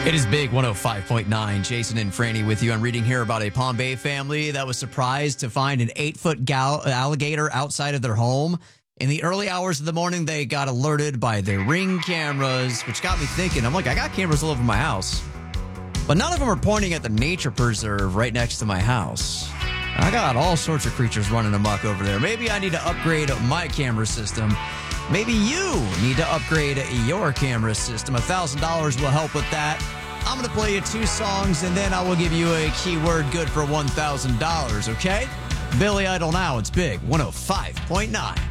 It is Big 105.9. Jason and Franny with you. I'm reading here about a Palm Bay family that was surprised to find an 8-foot alligator outside of their home. In the early hours of the morning, they got alerted by their Ring cameras, which got me thinking. I'm like, I got cameras all over my house, but none of them are pointing at the nature preserve right next to my house. I got all sorts of creatures running amok over there. Maybe I need to upgrade my camera system. Maybe you need to upgrade your camera system. $1,000 will help with that. I'm going to play you 2 songs, and then I will give you a keyword good for $1,000, okay? Billy Idol now. It's Big 105.9.